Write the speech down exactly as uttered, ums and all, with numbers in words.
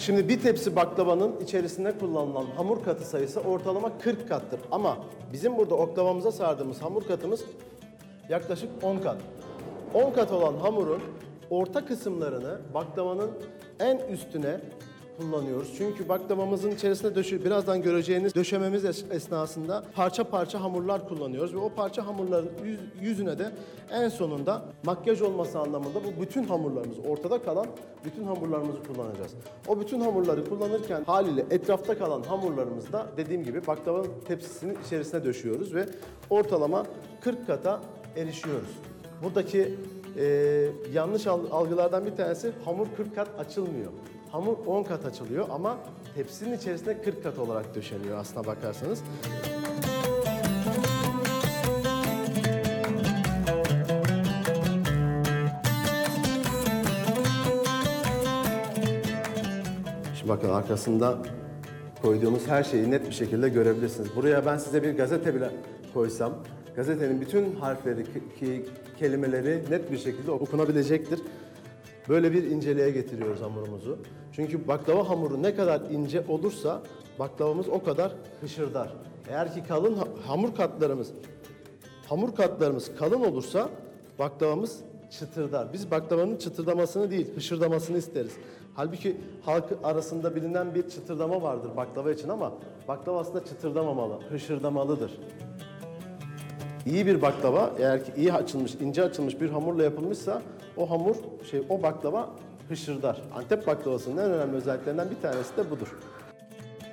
Şimdi bir tepsi baklavanın içerisinde kullanılan hamur katı sayısı ortalama kırk kattır. Ama bizim burada oklavamıza sardığımız hamur katımız yaklaşık on kat. on kat olan hamurun orta kısımlarını baklavanın en üstüne kullanıyoruz. Çünkü baklavamızın içerisinde döşü, birazdan göreceğiniz döşememiz es- esnasında parça parça hamurlar kullanıyoruz ve o parça hamurların yüz- yüzüne de en sonunda makyaj olması anlamında bu bütün hamurlarımızı, ortada kalan bütün hamurlarımızı kullanacağız. O bütün hamurları kullanırken haliyle etrafta kalan hamurlarımızı da dediğim gibi baklavanın tepsisinin içerisine döşüyoruz ve ortalama kırk kata erişiyoruz. Buradaki e, yanlış algılardan bir tanesi hamur kırk kat açılmıyor. Hamur on kat açılıyor ama tepsinin içerisinde kırk kat olarak döşeniyor aslına bakarsanız. Şimdi bakın arkasında koyduğumuz her şeyi net bir şekilde görebilirsiniz. Buraya ben size bir gazete bile koysam, gazetenin bütün harfleri, ki, kelimeleri net bir şekilde okunabilecektir. Böyle bir inceliğe getiriyoruz hamurumuzu. Çünkü baklava hamuru ne kadar ince olursa baklavamız o kadar hışırdar. Eğer ki kalın ha- hamur katlarımız hamur katlarımız kalın olursa baklavamız çıtırdar. Biz baklavanın çıtırdamasını değil, hışırdamasını isteriz. Halbuki halk arasında bilinen bir çıtırdama vardır baklava için ama baklava aslında çıtırdamamalı, hışırdamalıdır. İyi bir baklava, eğer ki iyi açılmış, ince açılmış bir hamurla yapılmışsa o hamur, şey, o baklava hışırdar. Antep baklavasının en önemli özelliklerinden bir tanesi de budur.